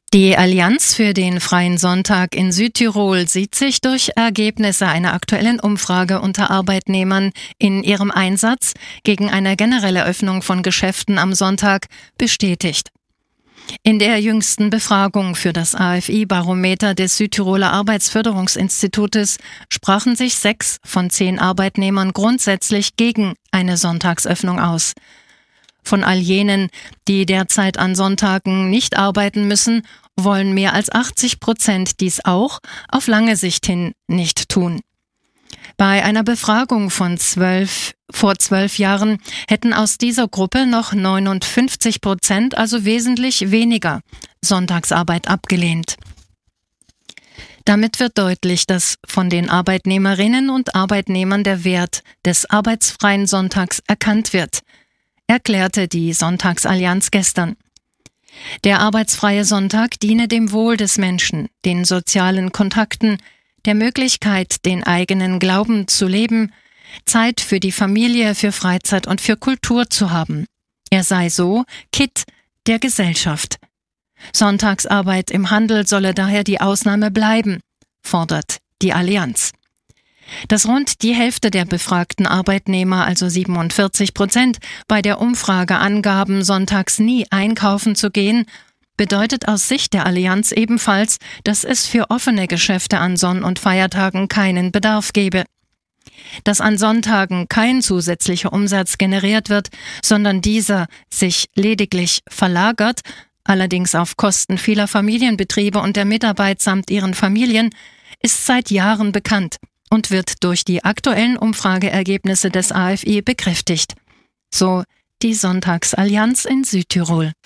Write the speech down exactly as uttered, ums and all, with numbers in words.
Die Allianz für den Freien Sonntag in Südtirol sieht sich durch Ergebnisse einer aktuellen Umfrage unter Arbeitnehmern in ihrem Einsatz gegen eine generelle Öffnung von Geschäften am Sonntag bestätigt. In der jüngsten Befragung für das A F I-Barometer des Südtiroler Arbeitsförderungsinstitutes sprachen sich sechs von zehn Arbeitnehmern grundsätzlich gegen eine Sonntagsöffnung aus. Von all jenen, die derzeit an Sonntagen nicht arbeiten müssen, wollen mehr als achtzig Prozent dies auch auf lange Sicht hin nicht tun. Bei einer Befragung von zwölf, vor zwölf Jahren hätten aus dieser Gruppe noch neunundfünfzig Prozent, also wesentlich weniger, Sonntagsarbeit abgelehnt. Damit wird deutlich, dass von den Arbeitnehmerinnen und Arbeitnehmern der Wert des arbeitsfreien Sonntags erkannt wird, erklärte die Sonntagsallianz gestern. Der arbeitsfreie Sonntag diene dem Wohl des Menschen, den sozialen Kontakten, der Möglichkeit, den eigenen Glauben zu leben, Zeit für die Familie, für Freizeit und für Kultur zu haben. Er sei so Kitt der Gesellschaft. Sonntagsarbeit im Handel solle daher die Ausnahme bleiben, fordert die Allianz. Dass rund die Hälfte der befragten Arbeitnehmer, also siebenundvierzig Prozent, bei der Umfrage angaben, sonntags nie einkaufen zu gehen, bedeutet aus Sicht der Allianz ebenfalls, dass es für offene Geschäfte an Sonn- und Feiertagen keinen Bedarf gebe. Dass an Sonntagen kein zusätzlicher Umsatz generiert wird, sondern dieser sich lediglich verlagert, allerdings auf Kosten vieler Familienbetriebe und der Mitarbeit samt ihren Familien, ist seit Jahren bekannt und wird durch die aktuellen Umfrageergebnisse des A F I bekräftigt. So die Sonntagsallianz in Südtirol.